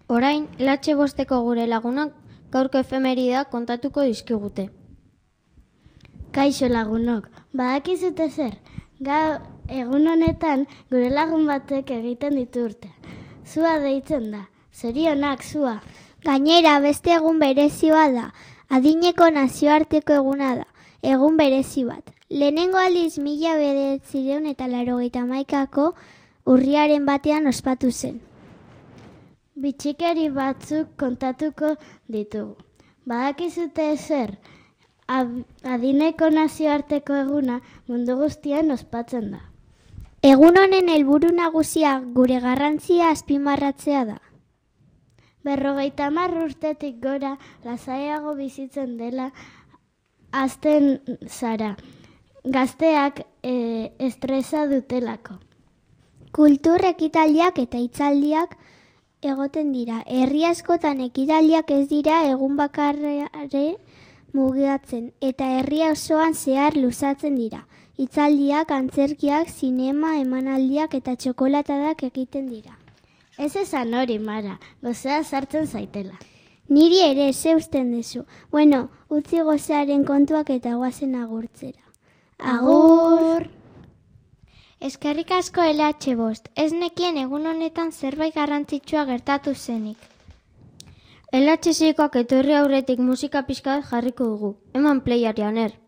Orain, latxe bosteko gure lagunak gaurko efemerida kontatuko dizkigute. Kaixo lagunok, badakizute zer? Egun honetan gure lagun batek egiten ditu urtea. Zua deitzen da, zorionak zua. Gainera beste egun berezi bat da, adineko nazioarteko eguna da, egun berezi bat. Lehenengo aldiz 1981ko urriaren batean ospatu zen. Bitxikeri batzuk kontatuko ditugu. Badakizute zer? Adineko nazioarteko eguna mundu guztian ospatzen da. Egun honen helburu nagusia gure garrantzia azpimarratzea da. 50 urtetik gora lasaiago bizitzen dela hazten zara. Gazteak estresa dutelako. Kultur ekitaldiak eta hitzaldiak egoten dira. Herri askotan ekitaldiak ez dira egun bakarrare mugatzen eta herri osoan zehar luzatzen dira. Hitzaldiak, antzerkiak, zinema, emanaldiak eta txokolatadak egiten dira. Ez esan hori, Mara, gozea sartzen zaitela. Niri ere zeusten duzu. Bueno, utzi gozearen kontuak eta goazen agurtzera. Agur! Eskerrik asko LH5, ez nekien egun honetan zerbait garrantzitsua gertatu zenik. LH6koak etorri aurretik musika pixka bat jarriko dugu, eman playari Aner.